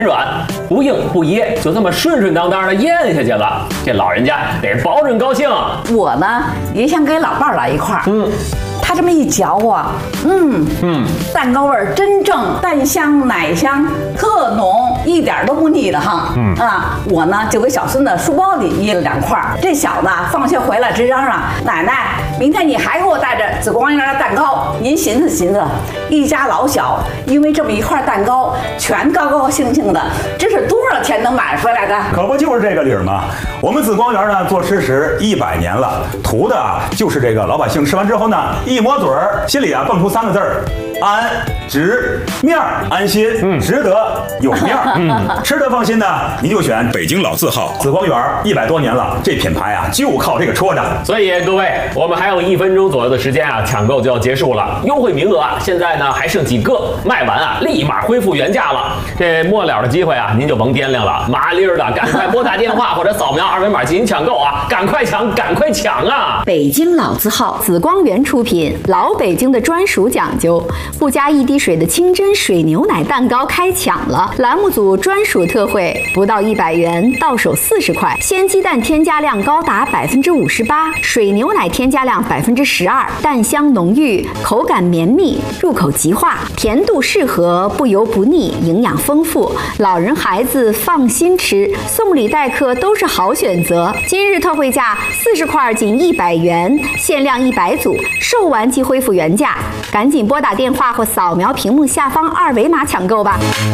软，不硬不噎，就这么顺顺当当的咽下去了。这老人家得保准高兴。 我呢也想给老伴儿来一块儿。他这么一嚼啊，蛋糕味儿真正，蛋香奶香特浓，一点都不腻的哈。我呢就给小孙子书包里掖了2块儿。这小子放学回来直嚷嚷：“奶奶，明天你还给我带着紫光园的蛋糕。”您寻思寻思，一家老小因为这么一块蛋糕，全高高兴兴的，这是多少钱能买回来的？ 可不就是这个理儿吗？我们紫光园呢做吃食100年了，图的就是这个老百姓吃完之后呢，一抹嘴儿，心里蹦出3个字儿：安、值、面儿，安心，值得，有面儿。吃的放心呢，你就选北京老字号紫光园，100多年了，这品牌就靠这个戳着。 所以各位，我们还有1分钟左右的时间抢购就要结束了，优惠名额现在呢还剩几个，卖完立马恢复原价了。这末了的机会您就甭掂量了，麻利儿的赶快拨打电话或者扫描2维码进行抢购赶快抢，赶快抢啊！ 北京老字号紫光园出品，老北京的专属讲究，不加一滴水的清真水牛奶蛋糕开抢了！栏目组专属特惠，不到100元，到手40块，鲜鸡蛋添加量高达58%，水牛奶添加量12%，蛋香浓郁，口感绵密，入口即化，甜度适合，不油不腻，营养丰富，老人孩子放心吃，送礼待客都是好选择。今日特惠价40块仅100元，限量100组，售完即恢复原价，赶紧拨打电话或扫描屏幕下方2维码抢购吧。